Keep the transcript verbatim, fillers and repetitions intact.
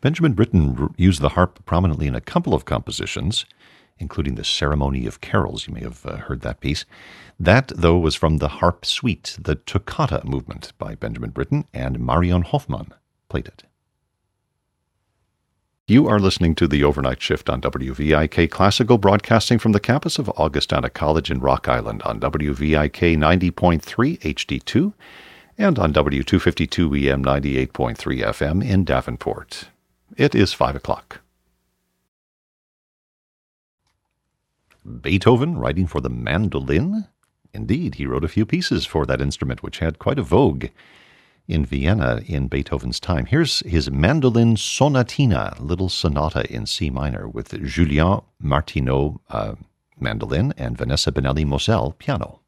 Benjamin Britten r- used the harp prominently in a couple of compositions, including the Ceremony of Carols. You may have uh, heard that piece. That, though, was from the Harp Suite, the Toccata movement by Benjamin Britten, and Marion Hoffmann played it. You are listening to The Overnight Shift on W V I K Classical, broadcasting from the campus of Augustana College in Rock Island on W V I K ninety point three H D two and on W two fifty-two E M ninety-eight point three F M in Davenport. It is five o'clock. Beethoven writing for the mandolin? Indeed, he wrote a few pieces for that instrument, which had quite a vogue in Vienna in Beethoven's time. Here's his Mandolin Sonatina, little sonata in C minor, with Julien Martineau uh, mandolin and Vanessa Benelli Moselle piano.